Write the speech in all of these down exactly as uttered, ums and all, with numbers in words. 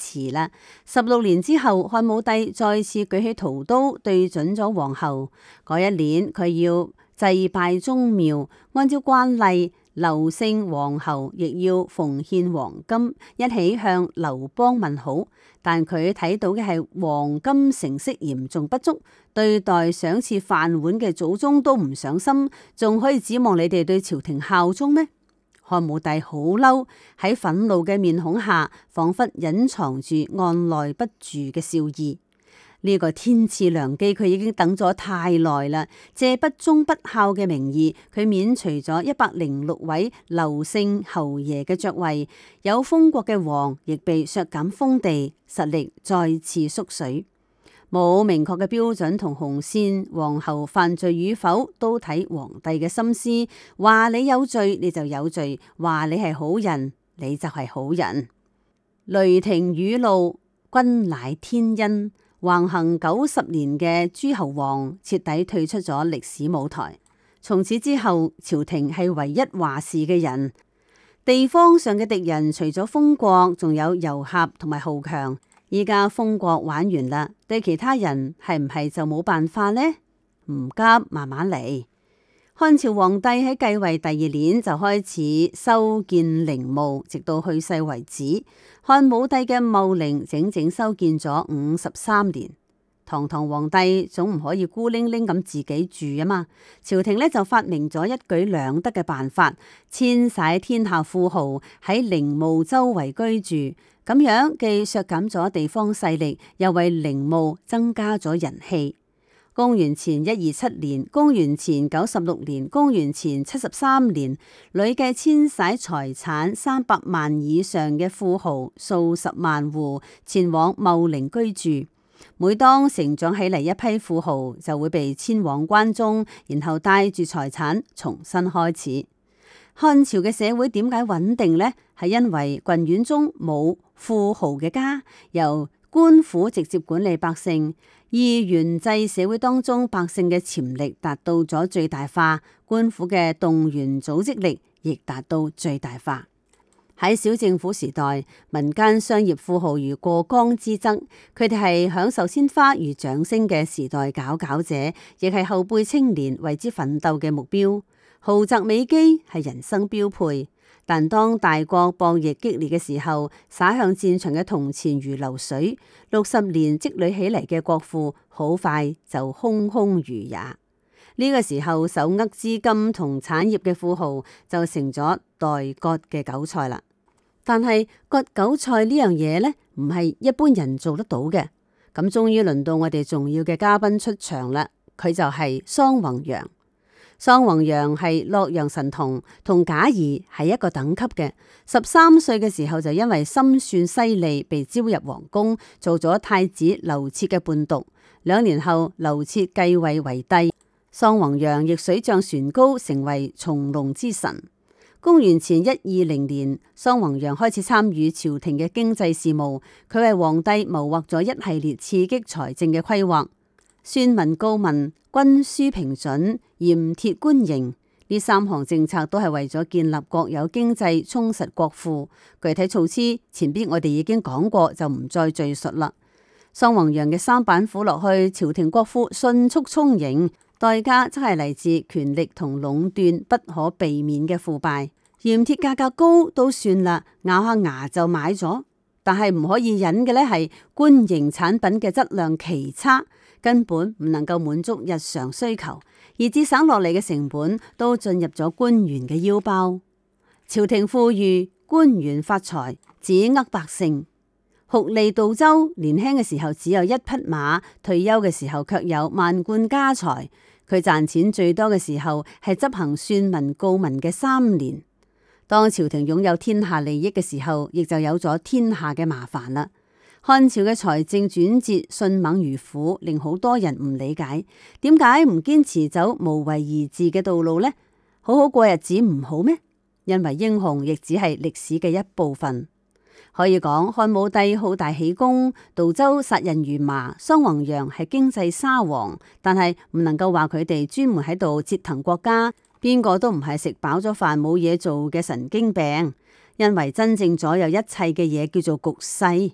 辭啦。十六年之後，漢武帝再次舉起屠刀對準咗皇后。嗰一年佢要祭拜宗廟，按照慣例，劉姓皇后亦要奉獻黃金，一起向劉邦問好。但佢睇到嘅係黃金成色嚴重不足，對待賞賜飯碗嘅祖宗都唔上心，仲可以指望你哋對朝廷效忠咩？漢武帝好嬲，喺憤怒嘅面孔下，仿佛隱藏住按捺不住嘅笑意。呢個天賜良機，佢已經等咗太耐啦。借不忠不孝嘅名義，佢免除咗一百零六位劉姓侯爺嘅爵位，有封國嘅王亦被削減封地，實力再次縮水。冇明確嘅標準同紅線，皇后犯罪與否都睇皇帝嘅心思。話你有罪你就有罪，話你係好人你就係好人。雷霆雨露，均乃天恩。橫行九十年嘅諸侯王徹底退出咗歷史舞台，從此之後朝廷係唯一話事嘅人。地方上嘅敵人除咗封國，仲有游俠同埋豪強。依家封國玩完啦，對其他人係唔係就冇辦法呢？唔急，慢慢嚟。漢朝皇帝喺繼位第二年就開始修建陵墓，直到去世為止。漢武帝嘅茂陵整整修建咗五十三年。堂堂皇帝總唔可以孤零零咁自己住啊嘛，朝廷呢就發明咗一舉兩得嘅辦法，遷徙天下富豪喺陵墓周圍居住，咁樣既削減咗地方勢力，又為陵墓增加咗人氣。公元前一二七年、公元前九十六年、公元前七十三年，累計遷徙財產三百萬以上嘅富豪數十萬戶前往茂陵居住。每當成長起嚟一批富豪，就會被遷往關中，然後帶住財產重新開始。漢朝嘅社會點解穩定呢？係因為郡縣中冇富豪嘅家，由官府直接管理百姓。二元制社會當中，百姓嘅潛力達到咗最大化，官府嘅動員組織力亦達到最大化。喺小政府時代，民間商業富豪如過江之鯽，佢哋係享受鮮花與掌聲嘅時代佼佼者，亦係後輩青年為之奮鬥嘅目標。豪宅美姬係人生標配。但當大國博弈激烈嘅時候，灑向戰場嘅銅錢如流水，六十年積累起嚟嘅國庫好快就空空如也。呢、這個時候，手握資金同產業嘅富豪就成咗待割嘅韭菜啦。但係割韭菜呢樣嘢呢，唔係一般人做得到嘅。咁終於輪到我哋重要嘅嘉賓出場啦，佢就係桑弘羊。桑弘羊係洛陽神童，同賈誼係一個等級嘅。十三歲嘅時候就因為心算犀利，被招入皇宮，做咗太子劉徹嘅伴讀。兩年後，劉徹繼位為帝，桑弘羊亦水漲船高，成為從龍之神。公元前一二零年，桑弘羊開始參與朝廷嘅經濟事務，佢為皇帝謀劃咗一系列刺激財政嘅規劃。宣文告民、軍書平準、嚴鐵官營，呢三項政策都係為咗建立國有經濟，充實國庫。具體措施前邊我哋已經講過，就唔再贅述啦。桑弘羊嘅三板斧落去，朝廷國庫迅速充盈，代價則係嚟自權力同壟斷不可避免嘅腐敗。鹽鐵價格高都算啦，咬下牙就買咗，但係唔可以忍嘅呢係官營產品嘅質量奇差，根本唔能夠滿足日常需求，而節省落嚟嘅成本都進入咗官員嘅腰包。朝廷富裕，官員發財，只呃百姓。酷吏杜周年輕嘅時候只有一匹馬，退休嘅時候卻有萬貫家財。佢賺錢最多嘅時候係執行宣文告民嘅三年。當朝廷擁有天下利益嘅時候，亦就有咗天下嘅麻煩啦。漢朝嘅財政轉折迅猛如虎，令好多人唔理解，點解唔堅持走無為而治嘅道路呢？好好過日子唔好咩？因為英雄亦只係歷史嘅一部分。可以講漢武帝好大喜功，杜周殺人如麻，桑弘羊係經濟沙皇，但係唔能夠話佢哋專門喺度折騰國家，邊個都唔係食飽咗飯冇嘢做嘅神經病。因為真正左右一切嘅嘢叫做局勢。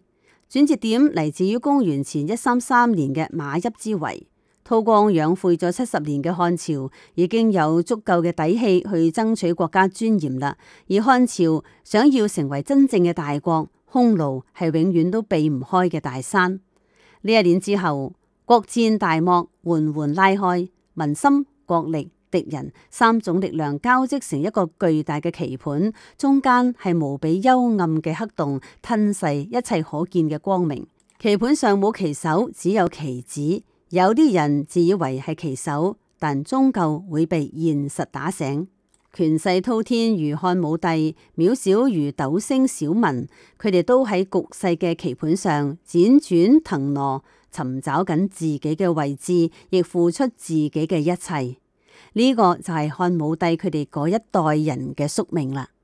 轉折點嚟自於公元前一三三年嘅馬邑之圍。韜光養晦咗七十年嘅漢朝已經有足夠嘅底氣去爭取國家尊嚴啦。而漢朝想要成為真正嘅大國，匈奴係永遠都避唔開嘅大山。呢一年之後，國戰大幕緩緩拉開，民心、國力、敵人三種力量交織成一個巨大嘅棋盤，中間係無比幽暗嘅黑洞，吞噬一切可見嘅光明。棋盤上冇棋手，只有棋子。有啲人自以為係棋手，但終究會被現實打醒。權勢滔天如漢武帝，渺小如斗星小民，佢哋都喺局勢嘅棋盤上輾轉騰挪，尋找緊自己嘅位置，亦付出自己嘅一切。呢、這個就係漢武帝佢哋嗰一代人嘅宿命啦。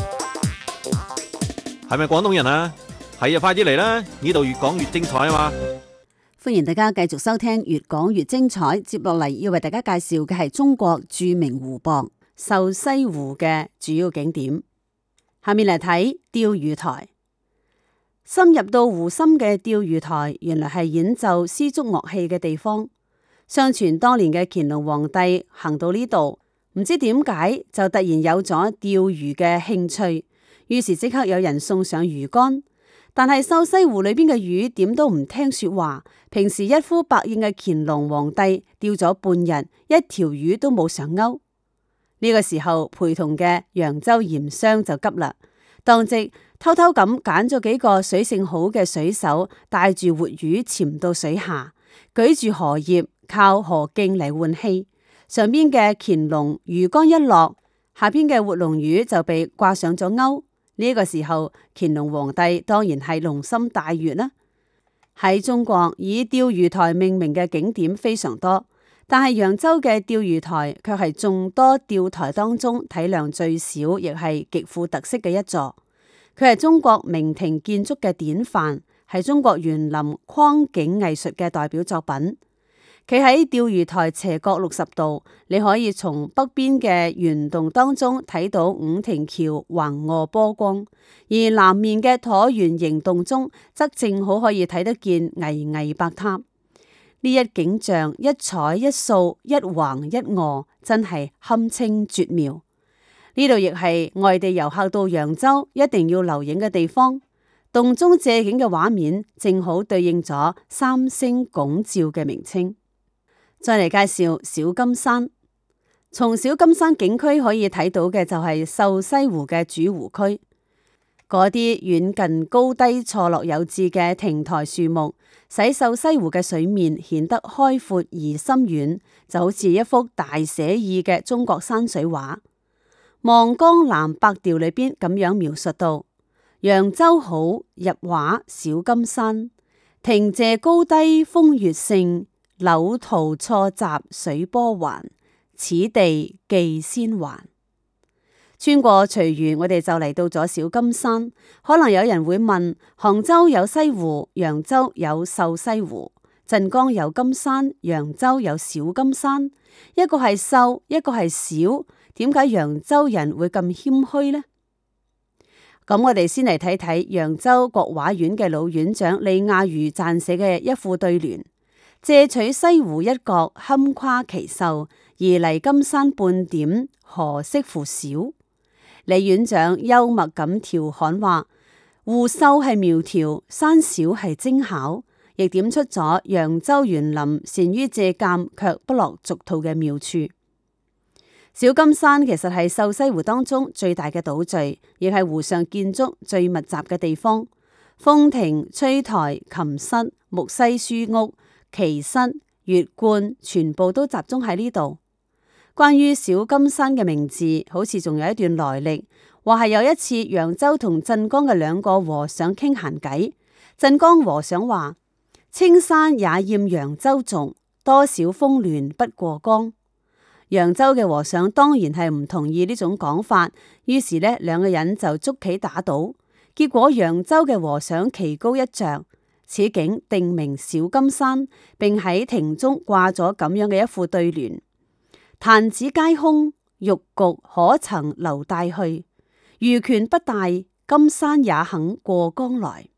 係咪廣東人啊？係啊，快啲嚟啦！呢度越講越精彩啊嘛！ 歡迎大家繼續收聽，越講越精彩。接落嚟要為大家介紹嘅係中國著名湖泊瘦西湖嘅主要景點。下面嚟睇釣魚台。深入到湖心嘅釣魚台，原來係演奏絲竹樂器嘅地方。相傳當年嘅乾隆皇帝行到呢度，唔知點解就突然有咗釣魚嘅興趣，於是即刻有人送上魚竿。但係瘦西湖裏邊嘅魚點都唔聽說話，平時一呼百應嘅乾隆皇帝釣咗半日，一條魚都冇上鈎。呢個時候陪同嘅揚州鹽商就急啦，當即偷偷咁揀咗幾個水性好嘅水手，帶住活魚潛到水下，舉住荷葉靠荷徑嚟換氣。上邊嘅乾隆魚竿一落，下邊嘅活龍魚就被掛上咗鈎。呢個時候，乾隆皇帝當然係龍心大悅啦。喺中國，以釣魚台命名嘅景點非常多，但係揚州嘅釣魚台卻係眾多釣台當中體量最小，亦係極富特色嘅一座。佢係中國明庭建築嘅典範，係中國園林框景藝術嘅代表作品。企喺釣魚台斜角六十度，你可以從北邊嘅圓洞當中睇到五亭橋橫臥波光，而南面嘅橢圓形洞中則正好可以睇得見巍巍白塔。呢一景象一彩一掃一橫一臥，真係堪稱絕妙。呢度亦係外地遊客到揚州一定要留影嘅地方。洞中借景嘅畫面正好對應咗三星拱照嘅名稱。再嚟介紹小金山。從小金山景區可以睇到嘅就係瘦西湖嘅主湖區，嗰啲遠近高低錯落有致嘅亭台樹木，使瘦西湖嘅水面顯得開闊而深遠，就好似一幅大寫意嘅中國山水畫。望江南百調裏邊咁樣描述到：揚州好，入畫小金山，亭榭高低風月勝，柳濤錯雜水波環，此地寄先還。穿過隨園，我哋就嚟到咗小金山。可能有人會問：杭州有西湖，揚州有瘦西湖；鎮江有金山，揚州有小金山。一個係瘦，一個係小，點解揚州人會咁謙虛呢？咁我哋先嚟睇睇揚州國畫院嘅老院長李亞瑜撰寫嘅一副對聯。借取西湖一角，堪誇其秀；而嚟金山半點，何惜乎小？李院長幽默咁調侃話：湖秀係苗條，山小係精巧，亦點出咗揚州園林善於借鑒卻不落俗套嘅妙處。小金山其實係瘦西湖當中最大嘅島嶼，亦係湖上建築最密集嘅地方。風亭、吹台、琴室、木樨書屋、棋室、月觀全部都集中喺呢度。關於小金山嘅名字，好似仲有一段來歷，話係有一次揚州同鎮江嘅兩個和尚傾閒偈，鎮江和尚話：青山也厭揚州俗，多少峰巒不過江。揚州嘅和尚當然係唔同意呢種講法，於是呢兩個人就捉棋打賭，結果揚州嘅和尚棋高一丈。此景定名小金山，並喺亭中掛咗咁樣嘅一副對聯：壇子皆空，玉局可曾留帶去？魚權不大，金山也肯過江來。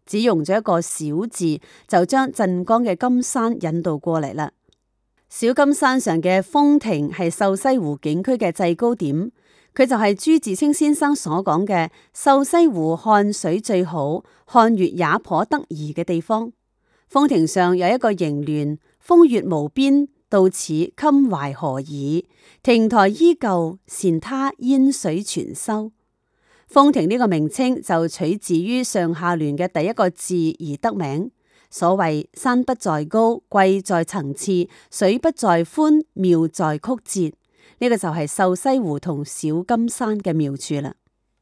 只用咗一個小字就將鎮江嘅金山引導過嚟啦。小金山上嘅風亭係瘦西湖景區嘅制高點，佢就係朱自清先生所講嘅瘦西湖看水最好，看月也頗得意嘅地方。風亭上有一個楹聯，風月無邊，到此襟懷何以？亭台依舊，羨他煙水全收。風亭呢個名稱就取自於上下聯嘅第一個字而得名。所謂山不在高，貴在層次；水不在寬，妙在曲折。呢個就係瘦西湖同小金山嘅妙處啦。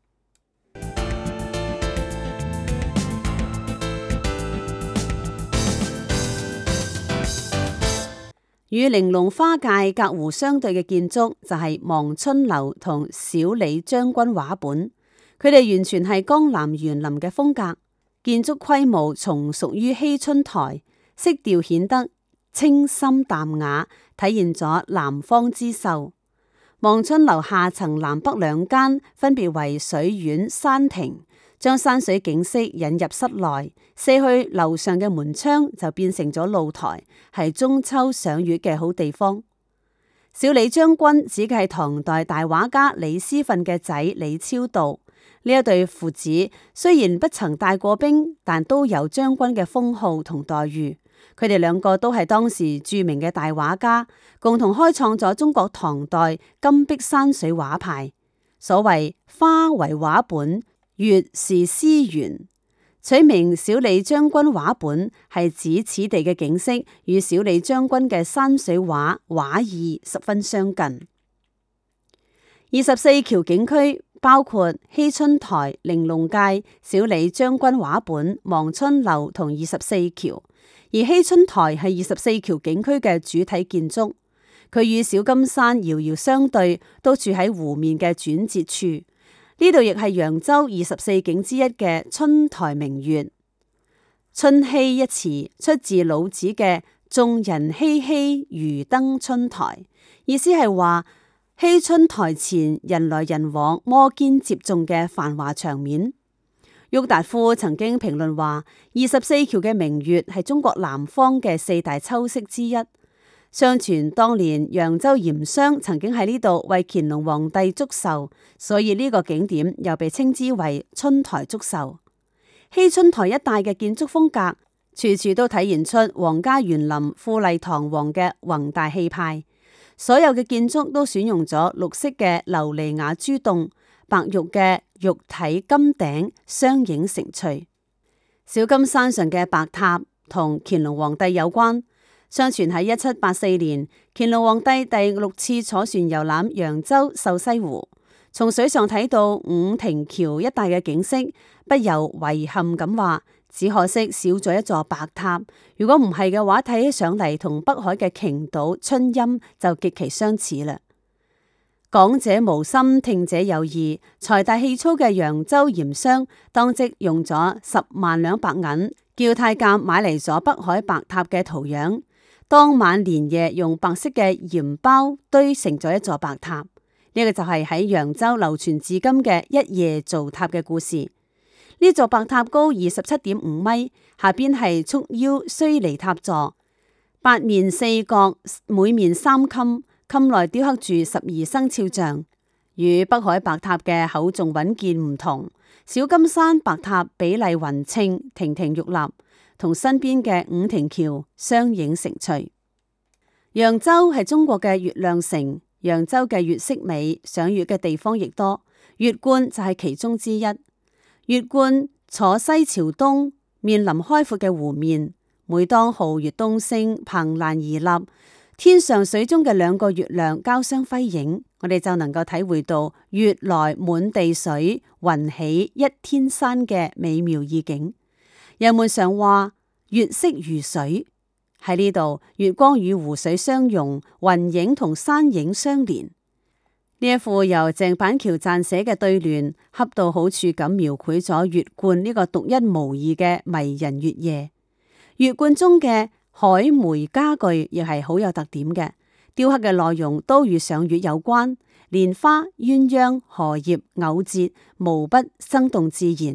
與玲瓏花界隔湖相對嘅建築就係望春樓同小李將軍畫本，佢哋完全係江南園林嘅風格。建築規模從屬於熙春台，色調顯得清深淡雅，體現咗南方之秀。望春樓下層南北兩間分別為水院、山亭，將山水景色引入室內，卸去樓上嘅門窗就變成咗露台，係中秋賞月嘅好地方。小李將軍指嘅係唐代大畫家李思訓嘅仔李超道。呢一對父子雖然不曾帶過兵，但都有將軍嘅封號同待遇。佢哋兩個都係當時著名嘅大畫家，共同開創咗中國唐代金碧山水畫派。所謂花為畫本，月是詩源。取名小李將軍畫本，係指此地嘅景色與小李將軍嘅山水畫畫意十分相近。二十四橋景區包括熙春台、玲瓏界、小李將軍畫本、望春樓同二十四橋。而熙春台係二十四橋景區嘅主體建築，佢與小金山遙遙相對，都處喺湖面嘅轉折處。呢度亦係揚州二十四景之一嘅春台明月。春熙一詞出自老子嘅眾人熙熙，如登春台，意思係話熙春台前人來人往、摩肩接踵嘅繁華場面。郁達夫曾經評論話，二十四橋嘅明月係中國南方嘅四大秋色之一。相傳當年揚州鹽商曾經喺呢度為乾隆皇帝祝壽，所以呢個景點又被稱之為春台祝壽。熙春台一帶嘅建築風格，處處都體現出皇家園林富麗堂皇嘅宏大氣派。所有嘅建築都選用咗綠色嘅琉璃瓦珠洞，白玉嘅玉體金頂相映成趣。小金山上嘅白塔同乾隆皇帝有關。相傳喺一七八四年，乾隆皇帝第六次坐船遊覽揚州瘦西湖，從水上睇到五亭橋一帶嘅景色，不由遺憾咁話：只可惜少咗一座白塔。如果唔係嘅話，睇起上嚟同北海嘅瓊島、春陰就極其相似啦。講者無心，聽者有意。財大氣粗嘅揚州鹽商當即用咗十萬兩白銀，叫太監買嚟咗北海白塔嘅圖樣。當晚連夜用白色嘅鹽包堆成咗一座白塔。呢、這個就係喺揚州流傳至今嘅一夜造塔嘅故事。呢座白塔高二十七點五米，下邊係束腰須彌塔座，八面四角，每面三龕，龕內雕刻住十二生肖像。與北海白塔嘅厚重穩健唔同，小金山白塔比例勻稱，亭亭玉立，同身邊嘅五亭橋相映成趣。揚州係中國嘅月亮城，揚州嘅月色美，賞月嘅地方亦多，月觀就係其中之一。月觀坐西朝東，面臨開闊嘅湖面。每當皓月東升，憑欄而立，天上水中嘅兩個月亮交相輝映，我哋就能夠體會到月來滿地水，雲起一天山嘅美妙意境。人們常話月色如水，喺呢度月光與湖水相融，雲影同山影相連。呢一副由鄭板橋撰寫嘅對聯，恰到好處咁描繪咗月觀呢個獨一無二嘅迷人月夜。月觀中嘅海梅家具亦係好有特點嘅，雕刻嘅內容都與賞月有關，蓮花、鴛鴦、荷葉、藕節，無不生動自然，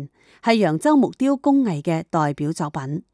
係揚州木雕工藝嘅代表作品。